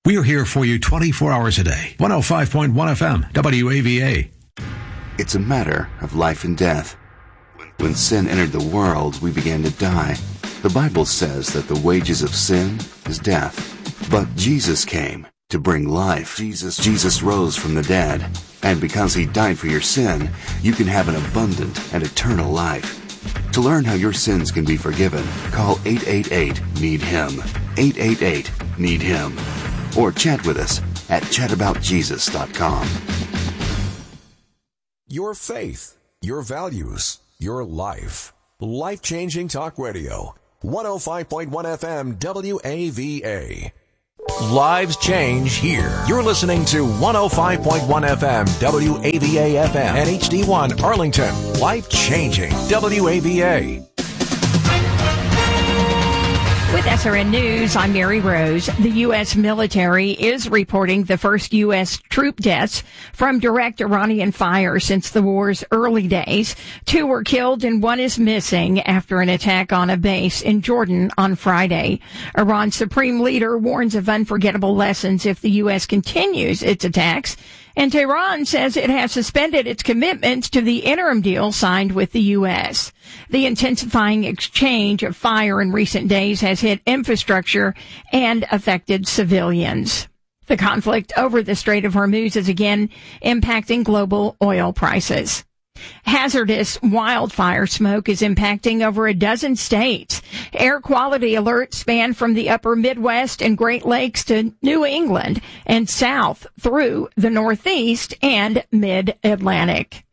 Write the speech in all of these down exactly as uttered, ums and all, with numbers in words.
We're here for you twenty-four hours a day. one oh five point one F M, W A V A. It's a matter of life and death. When sin entered the world, we began to die. The Bible says that the wages of sin is death. But Jesus came to bring life. Jesus, Jesus rose from the dead. And because he died for your sin, you can have an abundant and eternal life. To learn how your sins can be forgiven, call eight eight eight, need him. eight eight eight, need him. Or chat with us at chat about jesus dot com. Your faith, your values, your life. Life-changing talk radio. one oh five point one F M W A V A. Lives change here. You're listening to one oh five point one F M W A V A F M and H D one Arlington. Life-changing W A V A. With S R N News, I'm Mary Rose. The U S military is reporting the first U S troop deaths from direct Iranian fire since the war's early days. Two were killed and one is missing after an attack on a base in Jordan on Friday. Iran's supreme leader warns of unforgettable lessons if the U S continues its attacks. And Tehran says it has suspended its commitments to the interim deal signed with the U S. The intensifying exchange of fire in recent days has hit infrastructure and affected civilians. The conflict over the Strait of Hormuz is again impacting global oil prices. Hazardous wildfire smoke is impacting over a dozen states. Air quality alerts span from the upper Midwest and Great Lakes to New England and south through the Northeast and Mid-Atlantic.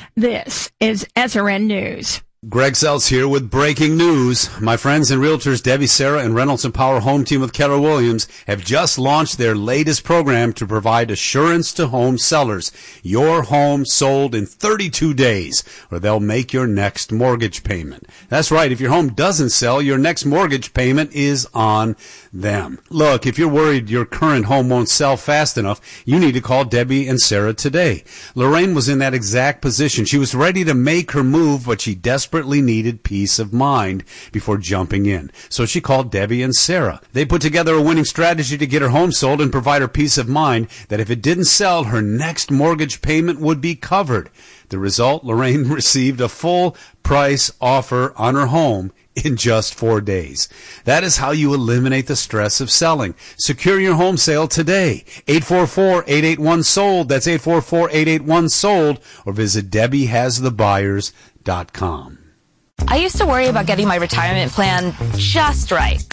This is S R N News. Greg Seltz here with breaking news. My friends and realtors Debbie, Sarah, and Reynolds and Power Home Team with Keller Williams have just launched their latest program to provide assurance to home sellers. Your home sold in thirty-two days, or they'll make your next mortgage payment. That's right. If your home doesn't sell, your next mortgage payment is on them. Look, if you're worried your current home won't sell fast enough, you need to call Debbie and Sarah today. Lorraine was in that exact position. She was ready to make her move, but she desperately desperately needed peace of mind before jumping in. So she called Debbie and Sarah. They put together a winning strategy to get her home sold and provide her peace of mind that if it didn't sell, her next mortgage payment would be covered. The result, Lorraine received a full price offer on her home in just four days. That is how you eliminate the stress of selling. Secure your home sale today. eight four four, eight eight one, SOLD. That's eight four four, eight eight one, SOLD. Or visit Debbie Has The Buyers dot com. I used to worry about getting my retirement plan just right.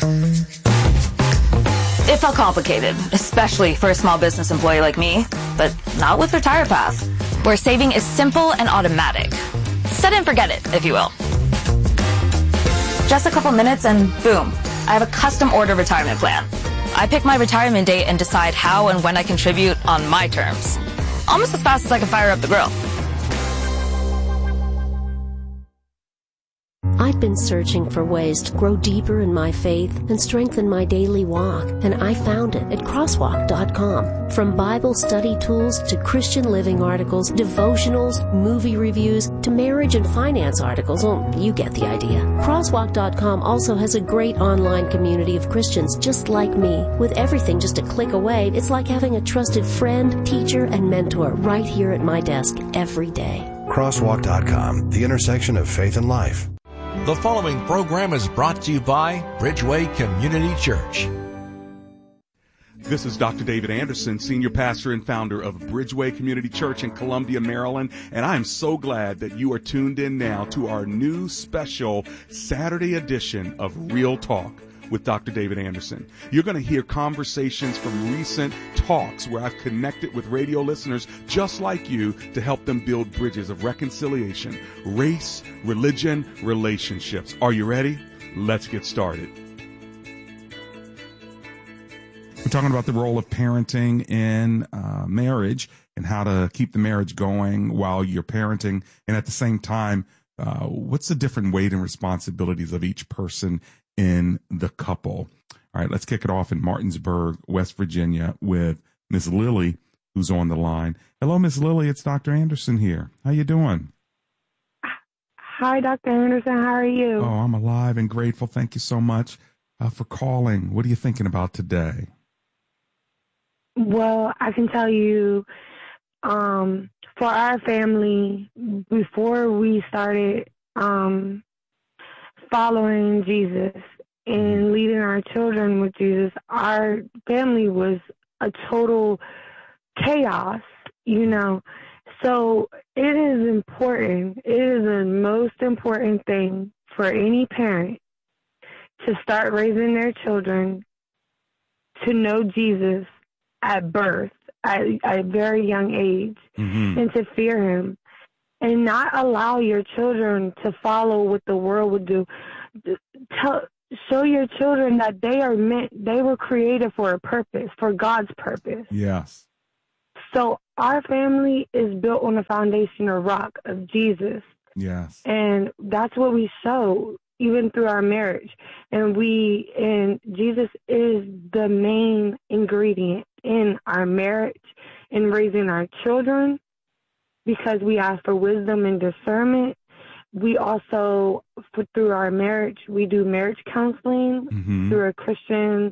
It felt complicated, especially for a small business employee like me, but not with RetirePath, where saving is simple and automatic. Set and forget it, if you will. Just a couple minutes and boom, I have a custom order retirement plan. I pick my retirement date and decide how and when I contribute on my terms. Almost as fast as I can fire up the grill. I've been searching for ways to grow deeper in my faith and strengthen my daily walk, and I found it at crosswalk dot com. From Bible study tools to Christian living articles, devotionals, movie reviews, to marriage and finance articles, well, you get the idea. crosswalk dot com also has a great online community of Christians just like me. With everything just a click away, it's like having a trusted friend, teacher, and mentor right here at my desk every day. crosswalk dot com, the intersection of faith and life. The following program is brought to you by Bridgeway Community Church. This is Doctor David Anderson, Senior Pastor and Founder of Bridgeway Community Church in Columbia, Maryland, and I am so glad that you are tuned in now to our new special Saturday edition of Real Talk with Doctor David Anderson. You're going to hear conversations from recent talks where I've connected with radio listeners just like you to help them build bridges of reconciliation, race, religion, relationships. Are you ready? Let's get started. We're talking about the role of parenting in uh, marriage and how to keep the marriage going while you're parenting. And at the same time, uh, what's the different weight and responsibilities of each person in the couple? All right, let's kick it off in Martinsburg, West Virginia with Miss Lily, who's on the line. Hello, Miss Lily. It's Doctor Anderson here. How you doing? Hi, Doctor Anderson. How are you? Oh, I'm alive and grateful. Thank you so much uh, for calling. What are you thinking about today? Well, I can tell you, um, for our family, before we started um, following Jesus and leading our children with Jesus, our family was a total chaos, you know. So it is important, it is the most important thing for any parent to start raising their children to know Jesus at birth, at, at a very young age, mm-hmm. and to fear him, and not allow your children to follow what the world would do. Tell, show your children that they are meant, they were created for a purpose, for God's purpose. Yes. So our family is built on the foundation of rock, of Jesus. Yes. And that's what we show, even through our marriage. And we, and Jesus is the main ingredient in our marriage, in raising our children, because we ask for wisdom and discernment. We also, for, through our marriage, we do marriage counseling mm-hmm. through a Christian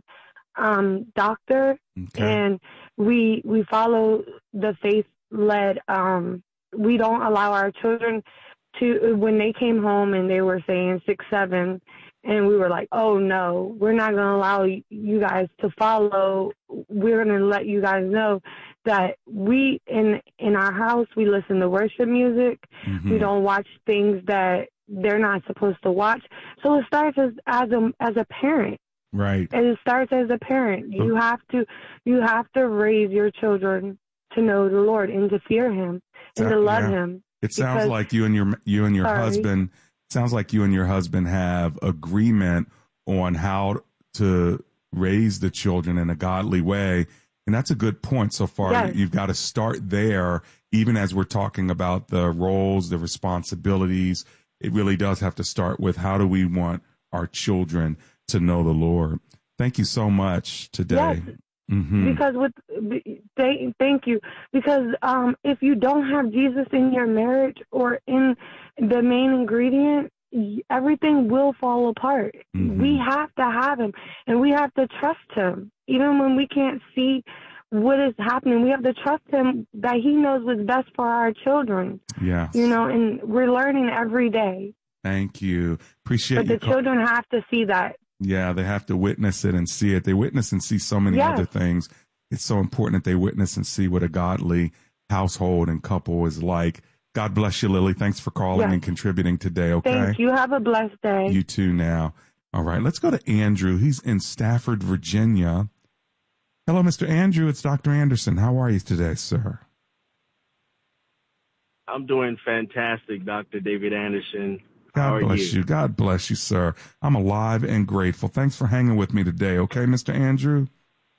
um, doctor. Okay. And we we follow the faith-led, um, we don't allow our children to, when they came home and they were saying six, seven, and we were like, oh, no, we're not going to allow you guys to follow. We're going to let you guys know that we, in in our house, we listen to worship music. Mm-hmm. We don't watch things that they're not supposed to watch. So it starts as, as, a, as a parent. Right. And it starts as a parent. You have to you have to raise your children to know the Lord and to fear him and to love yeah. him. It sounds because, like you and your you and your sorry. husband sounds like you and your husband have agreement on how to raise the children in a godly way. And that's a good point so far. Yes. You've got to start there, even as we're talking about the roles, the responsibilities. It really does have to start with how do we want our children to know the Lord. Thank you so much today. Yes, mm-hmm. because with thank, thank you. Because um, if you don't have Jesus in your marriage or in the main ingredient, everything will fall apart. Mm-hmm. We have to have him, and we have to trust him, even when we can't see what is happening. We have to trust him that he knows what's best for our children. Yeah, you know, and we're learning every day. Thank you. Appreciate. But the call- children have to see that. Yeah, they have to witness it and see it. They witness and see so many yes. other things. It's so important that they witness and see what a godly household and couple is like. God bless you, Lily. Thanks for calling yes. and contributing today, okay? Thank you. Have a blessed day. You too now. All right, let's go to Andrew. He's in Stafford, Virginia. Hello, Mister Andrew. It's Doctor Anderson. How are you today, sir? I'm doing fantastic, Doctor David Anderson. God bless you? you. God bless you, sir. I'm alive and grateful. Thanks for hanging with me today, okay, Mister Andrew?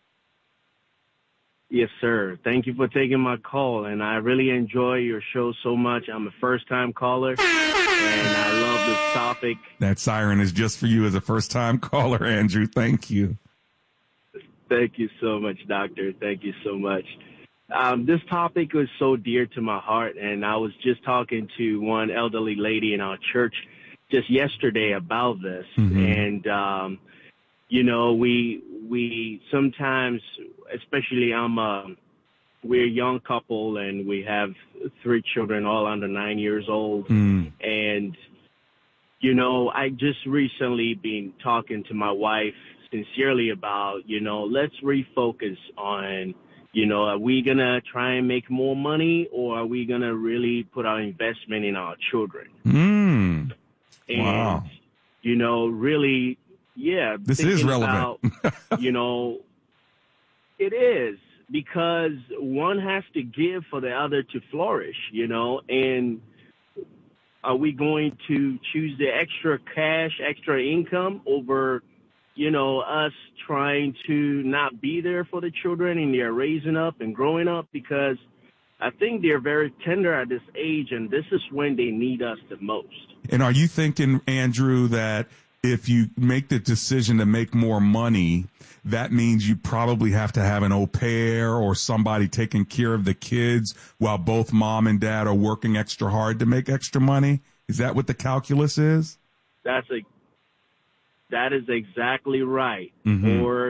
Yes, sir. Thank you for taking my call, and I really enjoy your show so much. I'm a first-time caller, and I love this topic. That siren is just for you as a first-time caller, Andrew. Thank you. Thank you so much, Doctor. Thank you so much. Um, this topic was so dear to my heart, and I was just talking to one elderly lady in our church just yesterday about this. Mm-hmm. And, um, you know, we we sometimes, especially I'm a, we're a young couple, and we have three children, all under nine years old. Mm. And, you know, I just recently been talking to my wife sincerely about, you know, let's refocus on, you know, are we going to try and make more money, or are we going to really put our investment in our children? Mm. And, wow. you know, really, yeah. This is relevant. About, you know, it is, because one has to give for the other to flourish, you know, and are we going to choose the extra cash, extra income over, you know, us trying to not be there for the children and they're raising up and growing up? Because I think they're very tender at this age, and this is when they need us the most. And are you thinking, Andrew, that if you make the decision to make more money, that means you probably have to have an au pair or somebody taking care of the kids while both mom and dad are working extra hard to make extra money? Is that what the calculus is? That's a That is exactly right. Mm-hmm. Or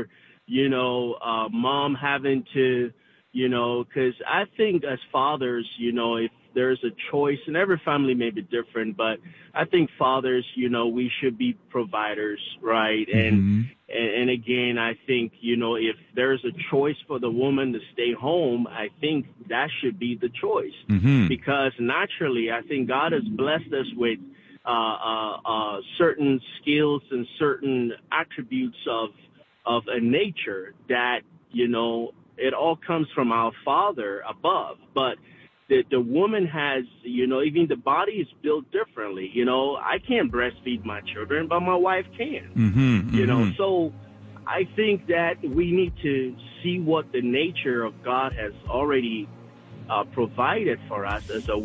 you know, uh, mom having to, you know, because I think as fathers, you know, if there's a choice, and every family may be different, but I think fathers, you know, we should be providers, right? And, Mm-hmm. and and again, I think, you know, if there's a choice for the woman to stay home, I think that should be the choice. Mm-hmm. Because naturally, I think God has blessed us with uh, uh, uh, certain skills and certain attributes of of a nature that, you know, it all comes from our Father above. But the, the woman has, you know, even the body is built differently. You know, I can't breastfeed my children, but my wife can. Mm-hmm. You know, Mm-hmm. so I think that we need to see what the nature of God has already uh, provided for us as a